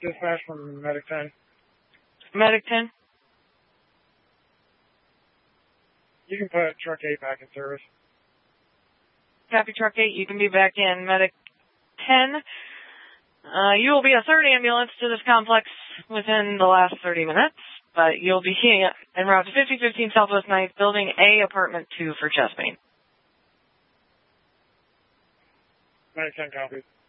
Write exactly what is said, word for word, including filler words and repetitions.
Dispatch from Medic ten. Medic ten? You can put Truck eight back in service. Copy, Truck eight. You can be back in Medic ten. Uh, you will be a third ambulance to this complex within the last thirty minutes, but you'll be en route to fifty fifteen Southwest ninth, Building A, Apartment two for chest pain. Medic ten copies.